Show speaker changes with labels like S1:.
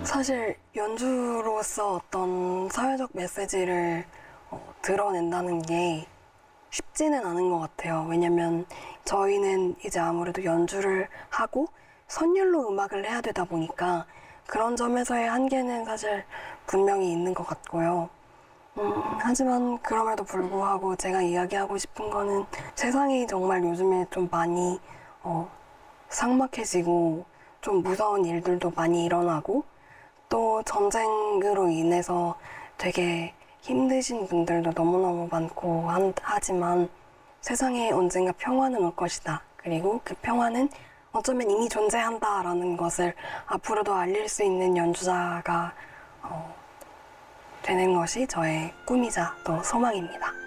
S1: 사실 연주로서 어떤 사회적 메시지를 드러낸다는 게 쉽지는 않은 것 같아요. 왜냐면 저희는 이제 아무래도 연주를 하고 선율로 음악을 해야 되다 보니까 그런 점에서의 한계는 사실 분명히 있는 것 같고요. 하지만 그럼에도 불구하고 제가 이야기하고 싶은 거는 세상이 정말 요즘에 좀 많이 삭막해지고 좀 무서운 일들도 많이 일어나고 또 전쟁으로 인해서 되게 힘드신 분들도 너무너무 많고 하지만 세상에 언젠가 평화는 올 것이다. 그리고 그 평화는 어쩌면 이미 존재한다라는 것을 앞으로도 알릴 수 있는 연주자가 되는 것이 저의 꿈이자 또 소망입니다.